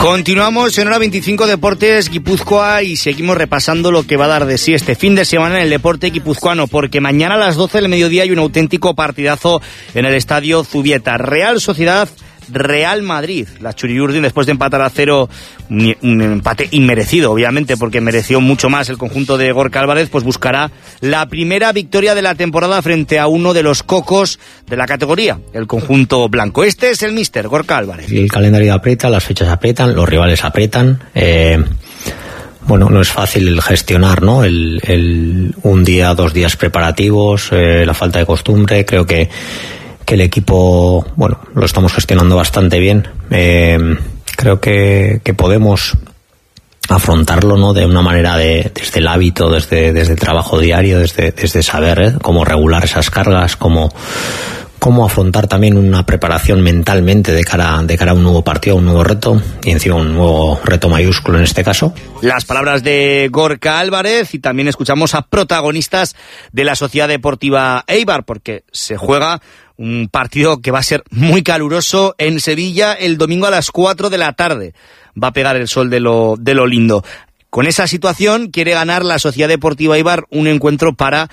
Continuamos en Hora 25 Deportes Guipúzcoa y seguimos repasando lo que va a dar de sí este fin de semana en el deporte guipuzcoano, porque mañana a las 12 del mediodía hay un auténtico partidazo en el Estadio Zubieta. Real Sociedad, Real Madrid. La Txuri-Urdin, después de empatar a 0, un empate inmerecido, obviamente, porque mereció mucho más el conjunto de Gorka Álvarez, pues buscará la primera victoria de la temporada frente a uno de los cocos de la categoría, el conjunto blanco. Este es el míster, Gorka Álvarez. El calendario aprieta, las fechas aprietan, los rivales aprietan. Bueno, no es fácil gestionar, ¿no? Un día, 2 días preparativos, la falta de costumbre. Creo que el equipo, bueno, lo estamos gestionando bastante bien. Creo que podemos afrontarlo, ¿no? De una manera desde el hábito, desde el trabajo diario, desde saber cómo regular esas cargas, cómo afrontar también una preparación mentalmente de cara a un nuevo partido, un nuevo reto, y encima un nuevo reto mayúsculo en este caso. Las palabras de Gorka Álvarez, y también escuchamos a protagonistas de la Sociedad Deportiva Eibar, porque se juega un partido que va a ser muy caluroso en Sevilla el domingo a las 4 de la tarde. Va a pegar el sol de lo lindo. Con esa situación quiere ganar la Sociedad Deportiva Eibar un encuentro para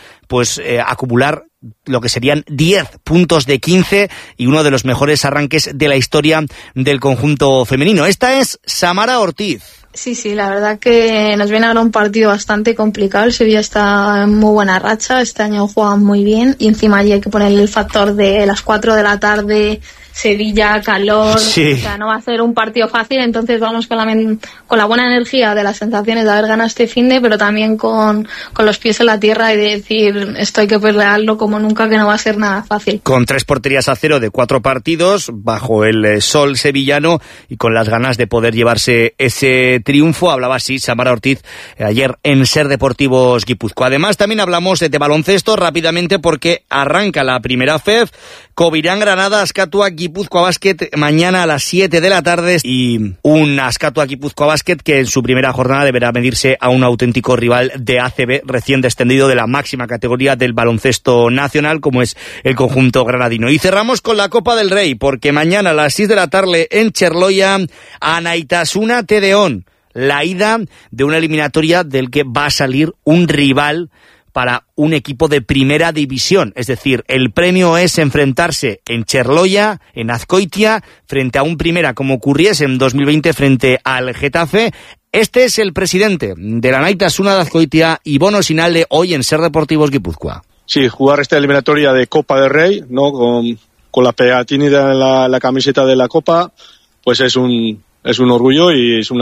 acumular lo que serían 10 puntos de 15 y uno de los mejores arranques de la historia del conjunto femenino. Esta es Samara Ortiz. Sí, la verdad que nos viene ahora un partido bastante complicado. El Sevilla está en muy buena racha, este año juegan muy bien y encima allí hay que ponerle el factor de las 4 de la tarde, Sevilla, calor, sí. O sea, no va a ser un partido fácil, entonces vamos con la buena energía de las sensaciones de haber ganado este finde, pero también con los pies en la tierra y de decir, esto hay que pelearlo como nunca, que no va a ser nada fácil. Con 3 porterías a 0 de 4 partidos, bajo el sol sevillano y con las ganas de poder llevarse ese triunfo, hablaba así Samara Ortiz ayer en Ser Deportivos Guipúzcoa. Además, también hablamos de baloncesto rápidamente porque arranca la primera FEF, Covirán Granada, Azkatua Guipúzcoa Basket mañana a las 7 de la tarde y un Azkatua Guipúzcoa Basket que en su primera jornada deberá medirse a un auténtico rival de ACB recién descendido de la máxima categoría del baloncesto nacional como es el conjunto granadino. Y cerramos con la Copa del Rey porque mañana a las 6 de la tarde en Cherloya, Anaitasuna Tedeón, la ida de una eliminatoria del que va a salir un rival para un equipo de primera división, es decir, el premio es enfrentarse en Cherloya, en Azkoitia, frente a un primera, como ocurriese en 2020 frente al Getafe. Este es el presidente de la Anaitasuna de Azkoitia, Ibon Osinalde, hoy en Ser Deportivos Guipúzcoa. Sí, jugar esta eliminatoria de Copa del Rey, ¿no? Con la pegatina de la camiseta de la Copa, pues es un orgullo y es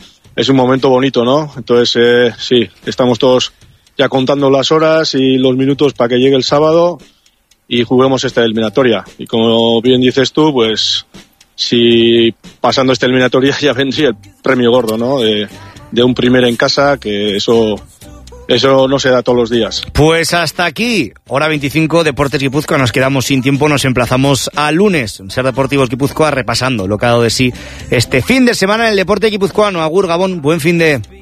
un momento bonito, ¿no? Entonces, sí, estamos todos ya contando las horas y los minutos para que llegue el sábado y juguemos esta eliminatoria. Y como bien dices tú, pues si pasando esta eliminatoria ya vendría el premio gordo, ¿no? De un primer en casa, que eso no se da todos los días. Pues hasta aquí, Hora 25 Deportes Guipúzcoa. Nos quedamos sin tiempo, nos emplazamos al lunes en Ser Deportivos Guipúzcoa repasando lo que ha dado de sí este fin de semana en el deporte guipuzcoano. Agur, Gabón, buen fin de...